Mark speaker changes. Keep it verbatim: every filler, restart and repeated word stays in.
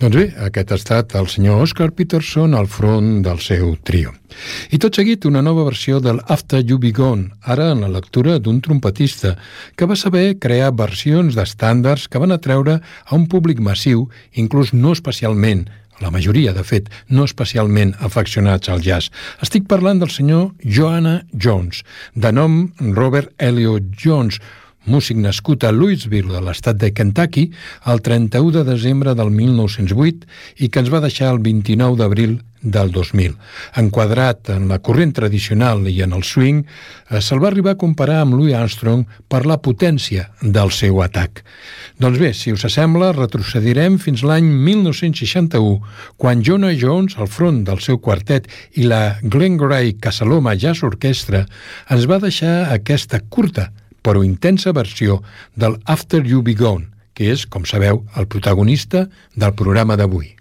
Speaker 1: Doncs bé, aquest ha estat el senyor Oscar Peterson al front del seu trio. I tot seguit una nova versió del After You Be Gone, ara en la lectura d'un trompetista que va saber crear versions d'estàndards que van atreure a un públic massiu, inclús no especialment, la majoria, de fet, no especialment afeccionats al jazz. Estic parlant del senyor Joanna Jones, de nom Robert Elliott Jones, músic nascut a Louisville, de l'estat de Kentucky, el trenta-u de desembre del mil nou-cents vuit i que ens va deixar el vint-i-nou d'abril del dos mil. Enquadrat en la corrent tradicional i en el swing, eh, se'l va arribar a comparar amb Louis Armstrong per la potència del seu atac. Doncs bé, si us sembla, retrocedirem fins l'any mil nou-cents seixanta-u, quan Joanna Jones, al front del seu quartet, i la Glen Gray Casaloma Jazz Orchestra, ens va deixar aquesta curta però intensa versió del After You Be Gone, que és, com sabeu, el protagonista del programa d'avui.